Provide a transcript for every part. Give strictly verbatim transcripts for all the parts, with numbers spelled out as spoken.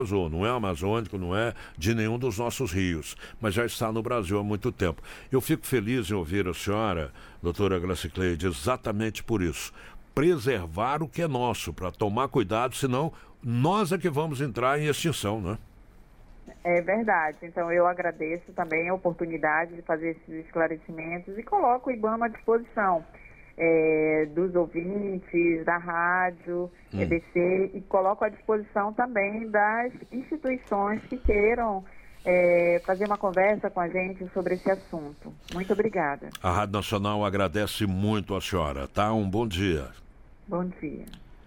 ou não é amazônico, não é de nenhum dos nossos rios, mas já está no Brasil há muito tempo. Eu fico feliz em ouvir a senhora, doutora Gracicleide, exatamente por isso. Preservar o que é nosso, para tomar cuidado, senão nós é que vamos entrar em extinção, né? É verdade. Então, eu agradeço também a oportunidade de fazer esses esclarecimentos e coloco o IBAMA à disposição é, dos ouvintes, da rádio, hum. E B C, e coloco à disposição também das instituições que queiram é, fazer uma conversa com a gente sobre esse assunto. Muito obrigada. A Rádio Nacional agradece muito a senhora, tá? Um bom dia. Bom dia.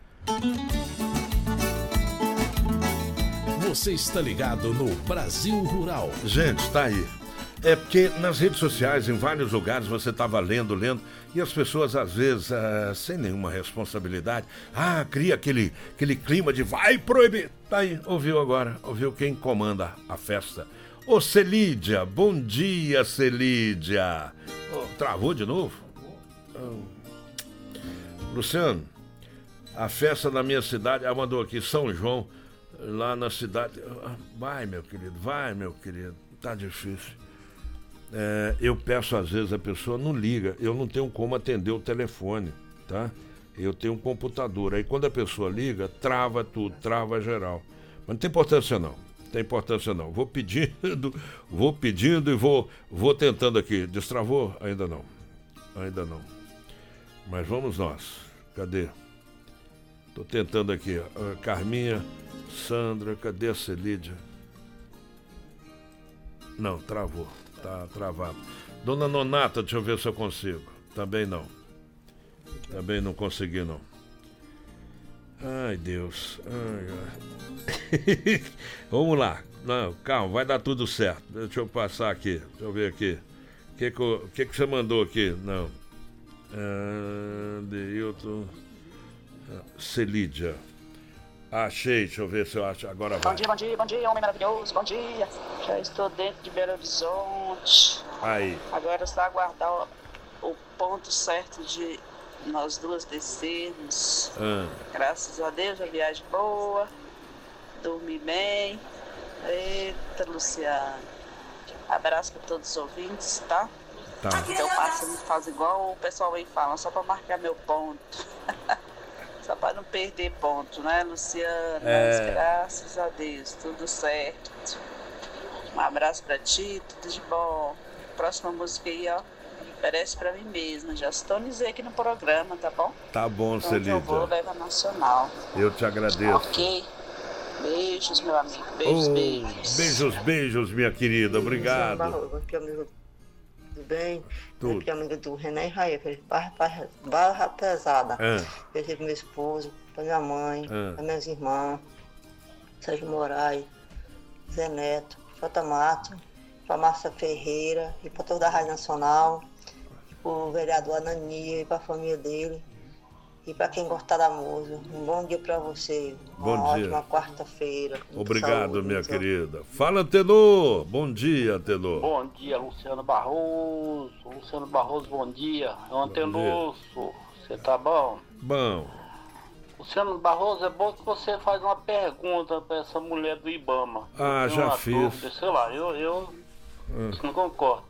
Você está ligado no Brasil Rural. Gente, tá aí. É porque nas redes sociais, em vários lugares, você estava lendo, lendo, e as pessoas, às vezes, ah, sem nenhuma responsabilidade, ah, cria aquele, aquele clima de vai proibir. Tá aí, ouviu agora, ouviu quem comanda a festa. Ô, Celídia, bom dia, Celídia. Oh, travou de novo? Oh. Luciano, a festa da minha cidade, ela mandou aqui, São João, lá na cidade. Vai, meu querido, vai, meu querido, tá difícil. É, eu peço às vezes, a pessoa não liga, eu não tenho como atender o telefone, tá? Eu tenho um computador, aí quando a pessoa liga, trava tudo, trava geral. Mas não tem importância não, não tem importância não. Vou pedindo, vou pedindo e vou, vou tentando aqui. Destravou? Ainda não, ainda não. Mas vamos nós, cadê? Tô tentando aqui, uh, Carminha, Sandra, cadê a Celídia? Não, travou. Tá travado. Dona Nonata, deixa eu ver se eu consigo. Também não. Também não consegui, não. Ai, Deus. Ai, ai. Vamos lá. Não, calma, vai dar tudo certo. Deixa eu passar aqui. Deixa eu ver aqui. O que, que, eu, que, que você mandou aqui? Não. Ah, Deilton. Celídia. Achei, deixa eu ver se eu acho. Agora vai. Bom dia, bom dia, bom dia, homem maravilhoso, bom dia. Já estou dentro de Belo Horizonte. Aí. Agora é só aguardar o, o ponto certo de nós duas descermos. Ah. Graças a Deus, a viagem boa. Dormi bem. Eita, Luciano. Abraço para todos os ouvintes, tá? Tá. Então passa, me faz igual o pessoal aí fala, só para marcar meu ponto. Só para não perder ponto, né, Luciano? É... Mas graças a Deus, tudo certo. Um abraço para ti, tudo de bom. Próxima música aí, ó, parece para mim mesma. Já sintonizei aqui no programa, tá bom? Tá bom, então, Celídia. Eu vou levar Nacional. Eu te agradeço. Ok. Beijos, meu amigo. Beijos, oh, beijos. Beijos, beijos, minha querida. Obrigado. Aqui, amigo. Tudo bem? Tudo. Aqui, amiga do René Raia, barra, barra, barra pesada. Ah. Beijo pro meu esposo, pra minha mãe, ah. pra minhas irmãs, Sérgio Moraes, Zé Neto, Jota Mato, pra Márcia Ferreira e pra toda a Rádio Nacional, pro vereador Anania e pra família dele. E para quem gostar da música, um bom dia para você. Bom uma dia. ótima quarta-feira. Obrigado, saúde, minha então. querida. Fala, Tenor. Bom dia, Tenor. Bom dia, Luciano Barroso. Luciano Barroso, bom dia. É um Tenuço. Você tá bom? Bom. Luciano Barroso, é bom que você faz uma pergunta para essa mulher do IBAMA. Ah, já fiz. Dúvida, sei lá, eu, eu hum. não concordo.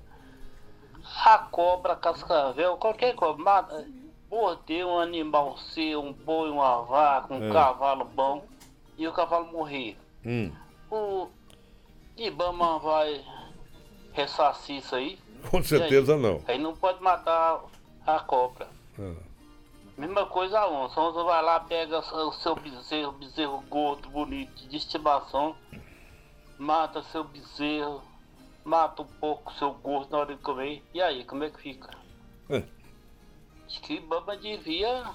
A cobra, cascavel, qualquer cobra, mata... Morder um animal seu, um boi, uma vaca, um é. cavalo bom, e o cavalo morrer. Hum. O IBAMA vai ressarcir isso aí? Com certeza aí? não. Aí não pode matar a cobra. Ah. Mesma coisa a onça. A onça vai lá, pega o seu bezerro, bezerro gordo, bonito, de estimação, mata seu bezerro, mata um pouco seu gordo na hora de comer. E aí, como é que fica? É. Acho que o IBAMA devia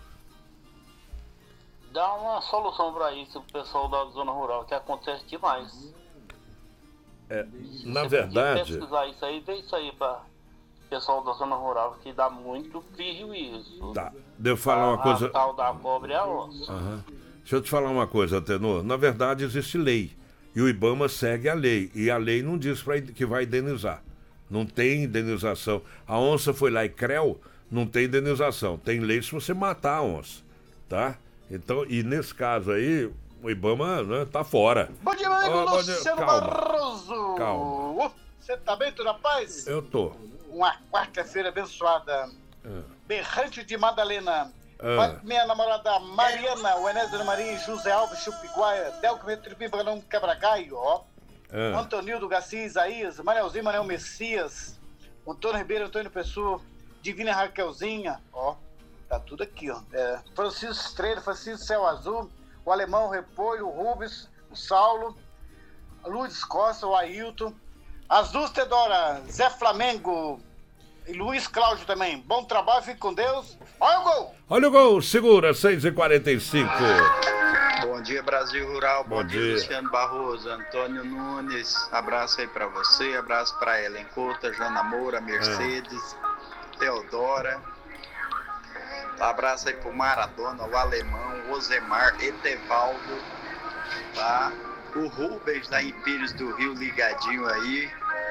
dar uma solução para isso, o pessoal da zona rural, que acontece demais. É, na verdade... pesquisar isso aí, ver isso aí para o pessoal da zona rural, que dá muito prejuízo. Tá, deixa eu falar uma a, coisa... A tal da cobra e a onça. Uhum. Deixa eu te falar uma coisa, Tenor. Na verdade, existe lei. E o IBAMA segue a lei. E a lei não diz pra, que vai indenizar. Não tem indenização. A onça foi lá e creu... Não tem indenização. Tem lei se você matar a onça, tá? Então, e nesse caso aí, o Ibama, né, tá fora. Bom dia, meu amigo oh, Luciano Calma. Barroso. Calma. Você tá bem, tudo na paz? Eu tô. Uma quarta-feira abençoada. Ah. Berrante de Madalena. Ah. Minha namorada Mariana, o Enésio da Maria, José Alves, Chupiguaia, Delco Metripi, Branão Quebra-Gaio, ó. Ah. Antonildo Garcia, Isaías, Manelzinho, Manel Messias, Antônio Ribeiro, Antônio Pessoa, Divina Raquelzinha, ó. Tá tudo aqui, ó. É, Francisco Estrela, Francisco Céu Azul, o Alemão, o Repolho, o Rubens, o Saulo, a Lourdes Costa, o Ailton, Azul Tedora, Zé Flamengo e Luiz Cláudio também. Bom trabalho, fique com Deus. Olha o gol! Olha o gol, segura, seis e quarenta e cinco. Bom dia, Brasil Rural. Bom, Bom dia. dia, Luciano Barroso, Antônio Nunes. Abraço aí pra você, abraço pra Ellen Couta, Jana Moura, Mercedes, é. Teodora. Abraço aí pro Maradona, o Alemão, o Osemar, Etevaldo, tá? O Rubens lá em Pires do Rio ligadinho aí.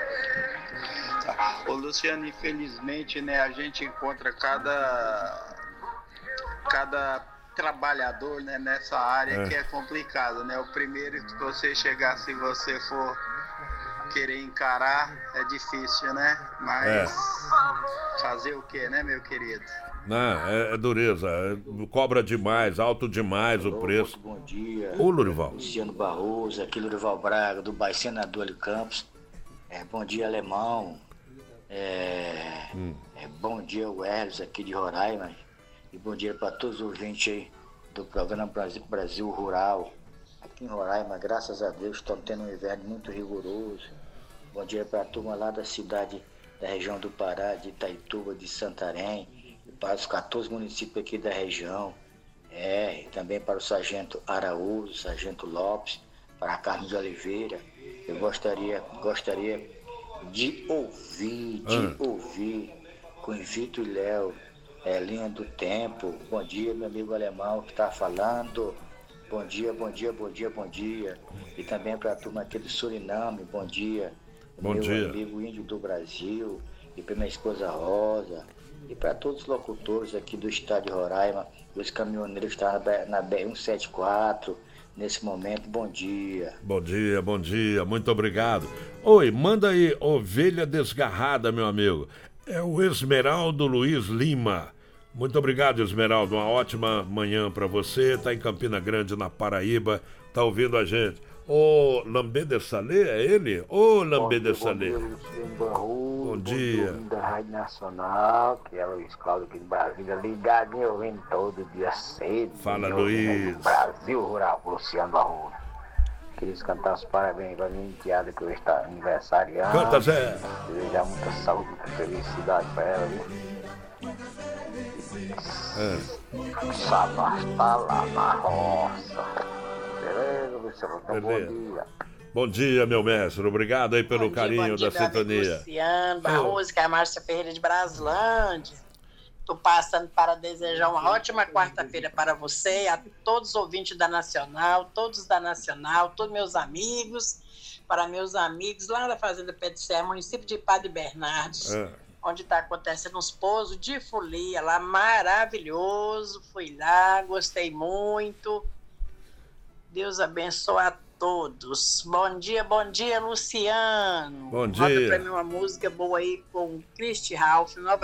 Tá. Ô Luciano, infelizmente, né, a gente encontra cada cada trabalhador, né, nessa área é. que é complicado, né? O primeiro que você chegar, se você for querer encarar, é difícil, né? Mas é. fazer o que, né, meu querido? Não, é, é dureza, é, cobra demais, alto demais. Alô, o preço. Bom dia. Ô, Lurival. Luciano Barroso, aqui Lurival Braga, do bairro Senador de Campos. É, bom dia, Alemão. É, hum. é, bom dia, Welles, aqui de Roraima. E bom dia para todos os ouvintes aí do programa Brasil, Brasil Rural. Aqui em Roraima, graças a Deus, estamos tendo um inverno muito rigoroso. Bom dia para a turma lá da cidade, da região do Pará, de Itaituba, de Santarém. Para os quatorze municípios aqui da região, é, e também para o Sargento Araújo, Sargento Lopes, para a Carlos de Oliveira. Eu gostaria, gostaria de ouvir, de ah. ouvir com Vitor e Léo, é, Linha do Tempo. Bom dia, meu amigo alemão que está falando. Bom dia, bom dia, bom dia, bom dia. E também para a turma aqui do Suriname, bom dia. Bom meu dia. amigo índio do Brasil, e para minha esposa Rosa. E para todos os locutores aqui do estado de Roraima, os caminhoneiros que estão na B R cento e setenta e quatro, nesse momento, bom dia. Bom dia, bom dia, muito obrigado. Oi, manda aí Ovelha Desgarrada, meu amigo. É o Esmeraldo Luiz Lima. Muito obrigado, Esmeraldo, uma ótima manhã para você. Tá em Campina Grande, na Paraíba, tá ouvindo a gente. Ô, Lambê de Salé, é ele? Ô, Lambê de Salé. Bom dia, Luciano Barroso. Bom dia. Bom dia da Rádio Nacional, que é o Luiz Cláudio aqui de Brasília, ligadinho, eu vendo todo dia cedo. Fala, Luiz. Brasil Rural, Luciano Barroso. Queria cantar os parabéns pra minha enteada que hoje está aniversariando. Canta, Zé. Desejar muita saúde, muita felicidade pra ela, viu? É. Sabasta lá na roça. Beleza, Luciano? Então, bom dia. Bom dia, meu mestre. Obrigado aí pelo bom carinho dia, bom dia, da sintonia. Luciano Barroso, que é a Márcia Ferreira de Braslândia. Estou passando para desejar uma ótima quarta-feira para você, a todos os ouvintes da Nacional, todos da Nacional, todos meus amigos, para meus amigos lá da Fazenda Pé de Serra, município de Padre Bernardes, é. onde está acontecendo uns pousos de folia lá, maravilhoso. Fui lá, gostei muito. Deus abençoe a todos. Bom dia, bom dia, Luciano. Bom dia. Roda pra mim uma música boa aí com Christy Ralph, Nova